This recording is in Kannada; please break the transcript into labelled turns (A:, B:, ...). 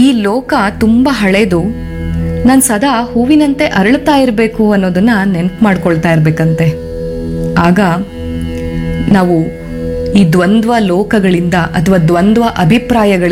A: ಲೋಕ ತುಂಬಾ ಹಳೇದು, ನಾನು ಸದಾ ಹೂವಿನಂತೆ ಅರಳುತ್ತಾ ಇರಬೇಕು ಅನ್ನೋದನ್ನ ನೆನ್ಪು ಮಾಡ್ಕೊಳ್ತಾ ಇರ್ಬೇಕಂತೆ. ಆಗ ನಾವು ಈ ದ್ವಂದ್ವ ಲೋಕಗಳಿಂದ ಅಥವಾ ದ್ವಂದ್ವ ಅಭಿಪ್ರಾಯಗಳಿಂದ